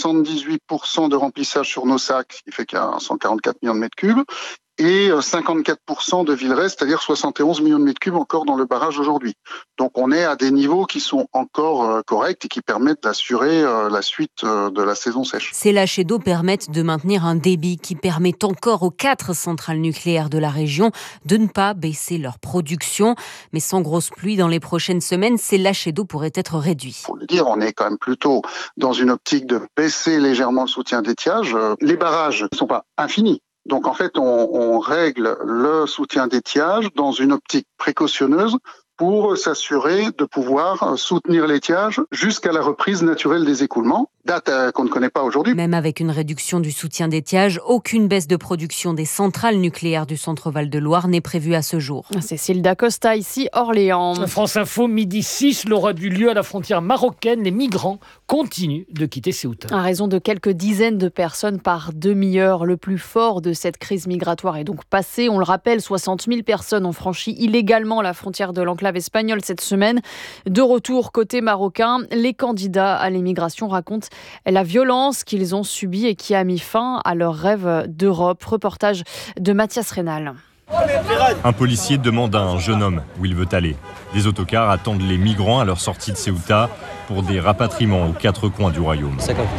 78% de remplissage sur nos sacs, ce qui fait qu'il y a 144 millions de mètres cubes. Et 54% de Villeray, c'est-à-dire 71 millions de mètres cubes encore dans le barrage aujourd'hui. Donc on est à des niveaux qui sont encore corrects et qui permettent d'assurer la suite de la saison sèche. Ces lâchers d'eau permettent de maintenir un débit qui permet encore aux 4 centrales nucléaires de la région de ne pas baisser leur production. Mais sans grosse pluie dans les prochaines semaines, ces lâchers d'eau pourraient être réduits. Il faut le dire, on est quand même plutôt dans une optique de baisser légèrement le soutien d'étiage. Les barrages ne sont pas infinis. Donc en fait, on règle le soutien d'étiage dans une optique précautionneuse pour s'assurer de pouvoir soutenir l'étiage jusqu'à la reprise naturelle des écoulements, date qu'on ne connaît pas aujourd'hui. Même avec une réduction du soutien d'étiage, aucune baisse de production des centrales nucléaires du Centre-Val de Loire n'est prévue à ce jour. Cécile Dacosta, ici Orléans. France Info, midi 6, l'aura du lieu à la frontière marocaine. Les migrants continuent de quitter Ceuta. À raison de quelques dizaines de personnes par demi-heure. Le plus fort de cette crise migratoire est donc passé. On le rappelle, 60 000 personnes ont franchi illégalement la frontière de l'enclave espagnole cette semaine. De retour côté marocain, les candidats à l'immigration racontent la violence qu'ils ont subie et qui a mis fin à leur rêve d'Europe. Reportage de Mathias Rénal. Un policier demande à un jeune homme où il veut aller. Des autocars attendent les migrants à leur sortie de Ceuta pour des rapatriements aux 4 coins du royaume.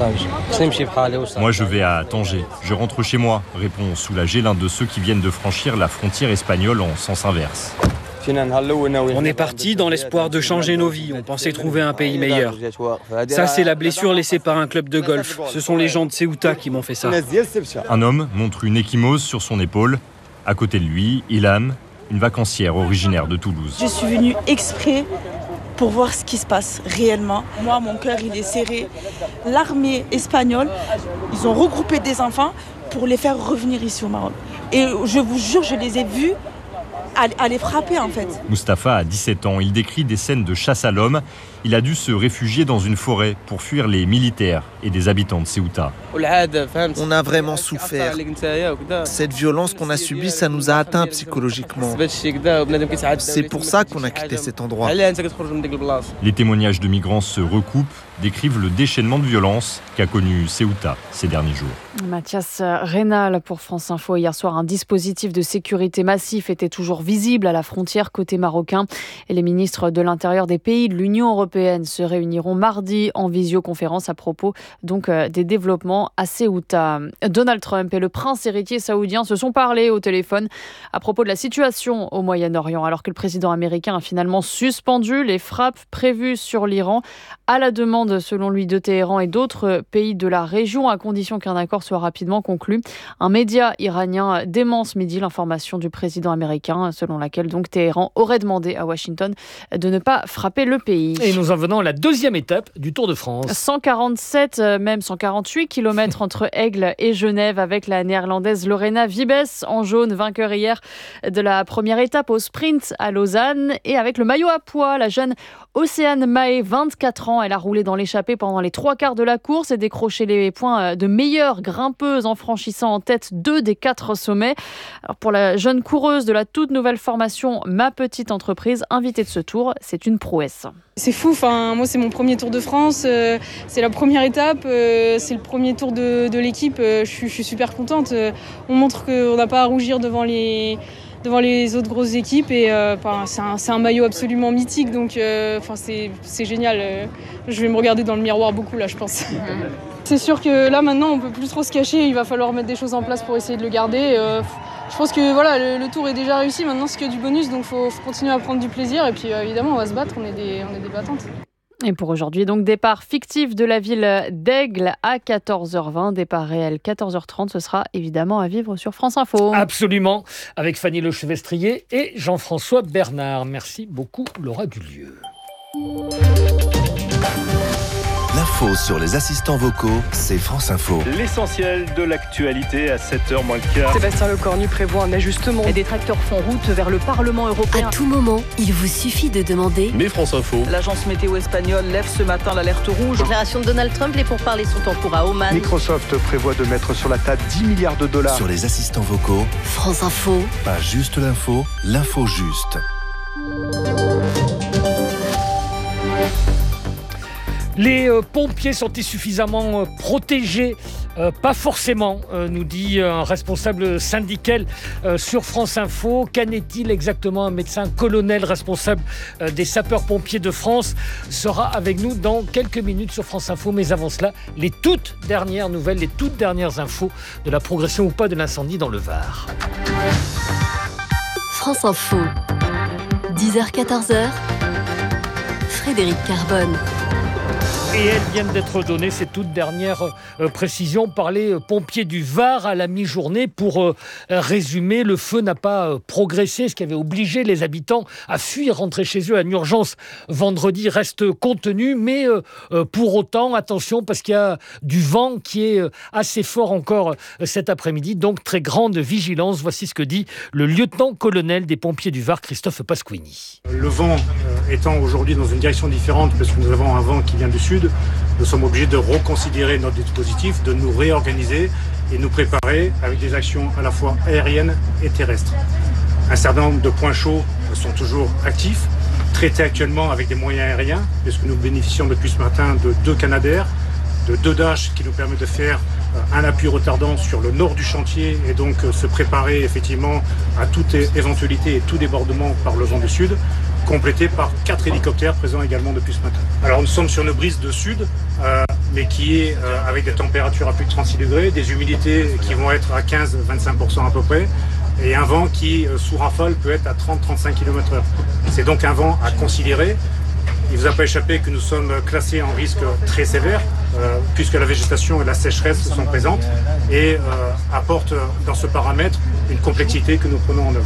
Moi, je vais à Tanger. Je rentre chez moi, répond soulagé l'un de ceux qui viennent de franchir la frontière espagnole en sens inverse. On est parti dans l'espoir de changer nos vies. On pensait trouver un pays meilleur. Ça, c'est la blessure laissée par un club de golf. Ce sont les gens de Ceuta qui m'ont fait ça. Un homme montre une ecchymose sur son épaule. À côté de lui, Ilham, une vacancière originaire de Toulouse. Je suis venue exprès pour voir ce qui se passe réellement. Moi, mon cœur, il est serré. L'armée espagnole, ils ont regroupé des enfants pour les faire revenir ici au Maroc. Et je vous jure, je les ai vus à les frapper en fait. Mustapha a 17 ans, il décrit des scènes de chasse à l'homme. Il a dû se réfugier dans une forêt pour fuir les militaires et des habitants de Ceuta. On a vraiment souffert. Cette violence qu'on a subie, ça nous a atteints psychologiquement. C'est pour ça qu'on a quitté cet endroit. Les témoignages de migrants se recoupent, décrivent le déchaînement de violence qu'a connu Ceuta ces derniers jours. Mathias Reynal pour France Info. Hier soir, un dispositif de sécurité massif était toujours visible à la frontière côté marocain. Et les ministres de l'Intérieur des pays de l'Union européenne se réuniront mardi en visioconférence à propos donc des développements à Ceuta. Donald Trump et le prince héritier saoudien se sont parlé au téléphone à propos de la situation au Moyen-Orient, alors que le président américain a finalement suspendu les frappes prévues sur l'Iran à la demande, selon lui, de Téhéran et d'autres pays de la région, à condition qu'un accord soit rapidement conclu. Un média iranien dément ce midi l'information du président américain, selon laquelle donc Téhéran aurait demandé à Washington de ne pas frapper le pays. Et nous en venons à la deuxième étape du Tour de France. 147, même 148 km entre Aigle et Genève, avec la néerlandaise Lorena Wiebes en jaune, vainqueur hier de la première étape au sprint à Lausanne. Et avec le maillot à pois, la jeune Océane Mahé, 24 ans, elle a roulé dans l'échappée pendant les 3/4 de la course et décroché les points de meilleure grimpeuse en franchissant en tête 2 des 4 sommets. Alors pour la jeune coureuse de la toute nouvelle formation Ma Petite Entreprise, invitée de ce tour, c'est une prouesse. C'est fou, moi c'est mon premier Tour de France, c'est la première étape, c'est le premier tour de l'équipe, je suis super contente. On montre qu'on n'a pas à rougir devant les autres grosses équipes et c'est un maillot absolument mythique, donc c'est génial. Je vais me regarder dans le miroir beaucoup là, je pense. C'est sûr que là maintenant on peut plus trop se cacher, il va falloir mettre des choses en place pour essayer de le garder. Je pense que voilà, le tour est déjà réussi, maintenant c'est que du bonus, donc faut continuer à prendre du plaisir et puis évidemment on va se battre, on est des battantes. Et pour aujourd'hui, donc départ fictif de la ville d'Aigle à 14h20, départ réel 14h30, ce sera évidemment à vivre sur France Info. Absolument, avec Fanny Lechevestrier et Jean-François Bernard. Merci beaucoup Laura Dulieu. L'info sur les assistants vocaux, c'est France Info. L'essentiel de l'actualité à 7h moins le quart. Sébastien Lecornu prévoit un ajustement. Les détracteurs font route vers le Parlement européen. À tout moment, il vous suffit de demander. Mais France Info. L'agence météo espagnole lève ce matin l'alerte rouge. Déclaration de Donald Trump, les pourparlers sont en cours à Oman. Microsoft prévoit de mettre sur la table $10 milliards. Sur les assistants vocaux, France Info. Pas juste l'info, l'info juste. Les pompiers sont-ils suffisamment protégés ? Pas forcément, nous dit un responsable syndical sur France Info. Qu'en est-il exactement ? Un médecin colonel responsable des sapeurs-pompiers de France sera avec nous dans quelques minutes sur France Info. Mais avant cela, les toutes dernières nouvelles, les toutes dernières infos de la progression ou pas de l'incendie dans le Var. France Info, 10h-14h, Frédéric Carbone. Et elles viennent d'être données, ces toutes dernières précisions, par les pompiers du Var à la mi-journée. Pour résumer, le feu n'a pas progressé, ce qui avait obligé les habitants à fuir, rentrer chez eux en urgence vendredi, reste contenu. Mais pour autant, attention, parce qu'il y a du vent qui est assez fort encore cet après-midi. Donc, très grande vigilance. Voici ce que dit le lieutenant-colonel des pompiers du Var, Christophe Pasquini. Le vent étant aujourd'hui dans une direction différente, parce que nous avons un vent qui vient du sud, nous sommes obligés de reconsidérer notre dispositif, de nous réorganiser et nous préparer avec des actions à la fois aériennes et terrestres. Un certain nombre de points chauds sont toujours actifs, traités actuellement avec des moyens aériens, puisque nous bénéficions depuis ce matin de 2 Canadair, de 2 Dash qui nous permettent de faire un appui retardant sur le nord du chantier et donc se préparer effectivement à toute éventualité et tout débordement par le vent du sud, complété par 4 hélicoptères présents également depuis ce matin. Alors nous sommes sur une brise de sud, mais qui est avec des températures à plus de 36 degrés, des humidités qui vont être à 15-25% à peu près, et un vent qui, sous rafale, peut être à 30-35 km/h. C'est donc un vent à considérer. Il ne vous a pas échappé que nous sommes classés en risque très sévère, puisque la végétation et la sécheresse sont présentes et apportent dans ce paramètre une complexité que nous prenons en œuvre.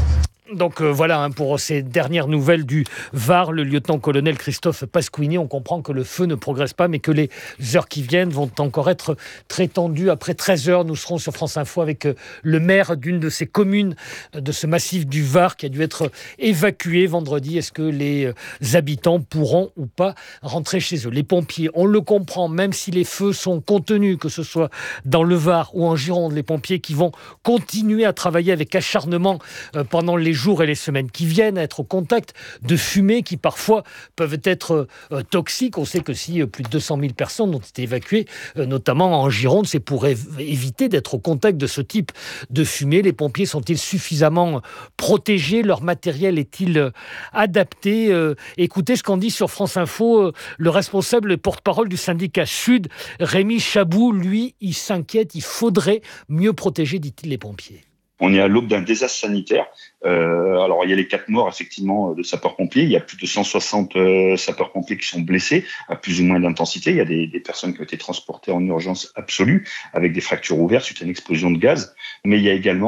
Donc voilà, pour ces dernières nouvelles du Var, le lieutenant-colonel Christophe Pasquini. On comprend que le feu ne progresse pas, mais que les heures qui viennent vont encore être très tendues. Après 13 heures, nous serons sur France Info avec le maire d'une de ces communes de ce massif du Var qui a dû être évacué vendredi. Est-ce que les habitants pourront ou pas rentrer chez eux? Les pompiers, on le comprend, même si les feux sont contenus, que ce soit dans le Var ou en Gironde, les pompiers qui vont continuer à travailler avec acharnement pendant les jours et les semaines qui viennent, à être au contact de fumées qui parfois peuvent être toxiques. On sait que si plus de 200 000 personnes ont été évacuées, notamment en Gironde, c'est pour éviter d'être au contact de ce type de fumée. Les pompiers sont-ils suffisamment protégés? Leur matériel est-il adapté? Écoutez ce qu'en dit sur France Info le responsable porte-parole du syndicat Sud, Rémi Chabou. Lui, il s'inquiète, il faudrait mieux protéger, dit-il, les pompiers. On est à l'aube d'un désastre sanitaire. Alors, il y a les 4 morts, effectivement, de sapeurs-pompiers. Il y a plus de 160 sapeurs-pompiers qui sont blessés à plus ou moins d'intensité. Il y a des personnes qui ont été transportées en urgence absolue avec des fractures ouvertes suite à une explosion de gaz. Mais il y a également